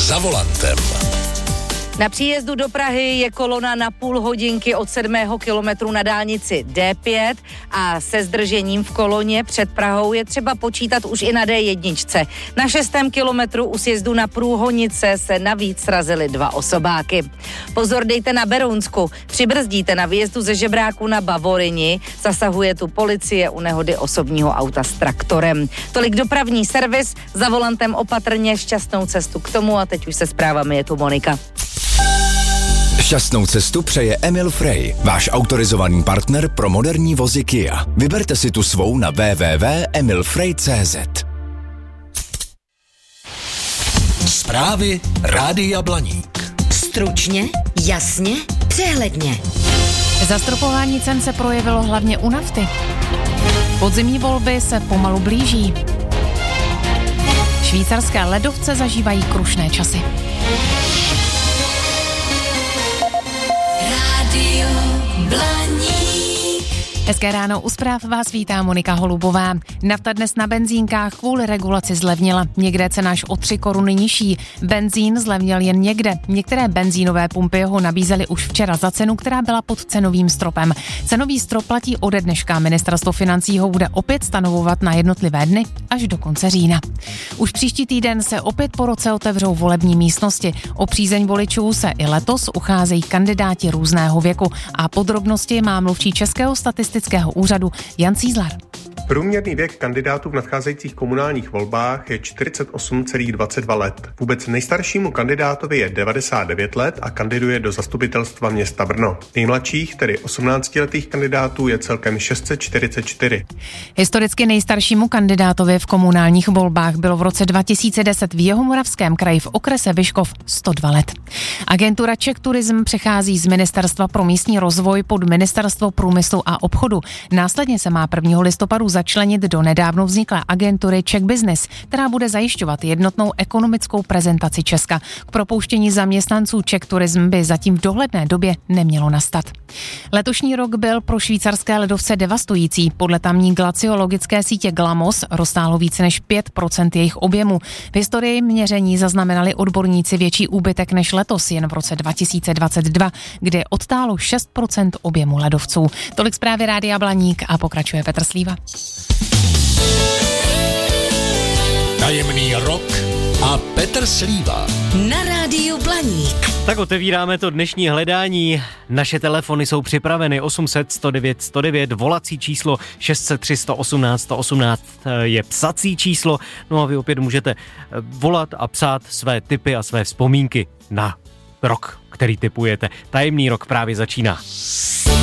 Za volantem. Na příjezdu do Prahy je kolona na půl hodinky od 7. kilometru na dálnici D5 a se zdržením v koloně před Prahou je třeba počítat už i na D1. Na 6. kilometru u sjezdu na Průhonice se navíc srazily 2 osobáky. Pozor dejte na Berounsku. Přibrzdíte na výjezdu ze Žebráku na Bavorini. Zasahuje tu policie u nehody osobního auta s traktorem. Tolik dopravní servis, za volantem opatrně, šťastnou cestu k tomu a teď už se zprávami je tu Monika. Šťastnou cestu přeje Emil Frey, váš autorizovaný partner pro moderní vozy Kia. Vyberte si tu svou na www.emilfrey.cz. Zprávy Rádia Blaník. Stručně, jasně, přehledně. Zastropování cen se projevilo hlavně u nafty. Podzimní volby se pomalu blíží. Švýcarské ledovce zažívají krušné časy. Hezké ráno, u zpráv vás vítá Monika Holubová. Nafta dnes na benzínkách kvůli regulaci zlevnila. Někde cena až o 3 koruny nižší. Benzín zlevnil jen někde. Některé benzínové pumpy ho nabízely už včera za cenu, která byla pod cenovým stropem. Cenový strop platí ode dneška. Ministerstvo financí ho bude opět stanovovat na jednotlivé dny až do konce října. Už příští týden se opět po roce otevřou volební místnosti. O přízeň voličů se i letos ucházejí kandidáti různého věku a podrobnosti má mluvčí Českého statistického úřadu Jan Cízlar. Průměrný věk kandidátů v nadcházejících komunálních volbách je 48,22 let. Vůbec nejstaršímu kandidátovi je 99 let a kandiduje do zastupitelstva města Brno. Nejmladších, tedy 18letých kandidátů, je celkem 644. Historicky nejstaršímu kandidátovi v komunálních volbách bylo v roce 2010 v Jihomoravském kraji v okrese Vyškov 102 let. Agentura Czech Tourism přechází z Ministerstva pro místní rozvoj pod Ministerstvo průmyslu a obchodu. Následně se má 1. listopadu začlenit do nedávno vzniklé agentury Czech Business, která bude zajišťovat jednotnou ekonomickou prezentaci Česka. K propouštění zaměstnanců Czech Tourism by zatím v dohledné době nemělo nastat. Letošní rok byl pro švýcarské ledovce devastující. Podle tamní glaciologické sítě Glamos roztálo více než 5% jejich objemu. V historii měření zaznamenali odborníci větší úbytek než letos, jen v roce 2022, kdy odtálo 6% objemu ledovců. Tolik zprávy Rádia Blaník a pokračuje Petr Slíva. Tajemný rok a Petr Slíva. Na Rádiu Blaník. Tak otevíráme to dnešní hledání. Naše telefony jsou připraveny 800 109 109, volací číslo 603 118 118 je psací číslo. No a vy opět můžete volat a psát své tipy a své vzpomínky na rok, který tipujete. Tajemný rok právě začíná.